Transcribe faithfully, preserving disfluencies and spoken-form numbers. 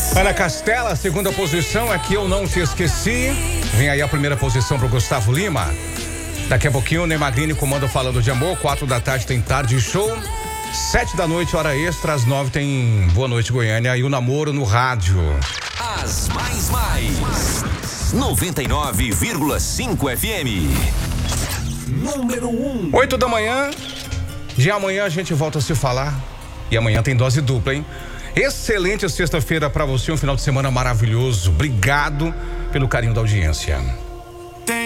Ana Castela, segunda posição, aqui eu não te esqueci. Vem aí a primeira posição pro Gustavo Lima. Daqui a pouquinho o Ney Magrini comanda Falando de Amor. Quatro da tarde tem Tarde Show. Sete da noite, hora extra. Às nove tem Boa Noite Goiânia e o Namoro no rádio. As mais mais. noventa e nove vírgula cinco F M. Número um. Oito da manhã. De amanhã a gente volta a se falar. E amanhã tem dose dupla, hein? Excelente sexta-feira pra você, um final de semana maravilhoso. Obrigado pelo carinho da audiência.